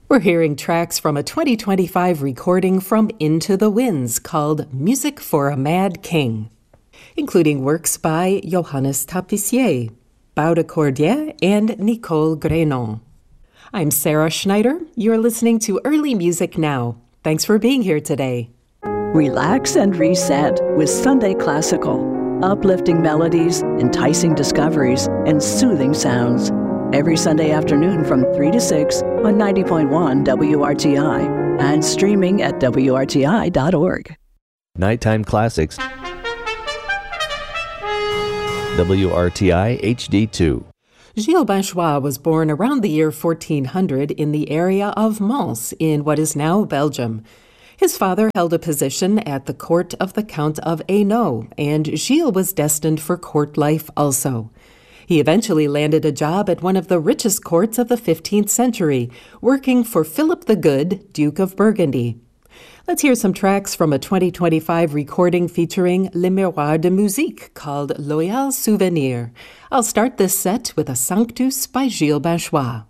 We're hearing tracks from a 2025 recording from Into the Winds called Music for a Mad King, including works by Johannes Tapissier, Baude Cordier, and Nicole Grenon. I'm Sarah Schneider. You're listening to Early Music Now. Thanks for being here today. Relax and reset with Sunday Classical. Uplifting melodies, enticing discoveries, and soothing sounds. Every Sunday afternoon from 3 to 6 on 90.1 WRTI and streaming at WRTI.org. Nighttime Classics. WRTI HD2. Gilles Binchois was born around the year 1400 in the area of Mons in what is now Belgium. His father held a position at the court of the Count of Hainaut, and Gilles was destined for court life also. He eventually landed a job at one of the richest courts of the 15th century, working for Philip the Good, Duke of Burgundy. Let's hear some tracks from a 2025 recording featuring Le Miroir de Musique called Loyal Souvenir. I'll start this set with a Sanctus by Gilles Binchois.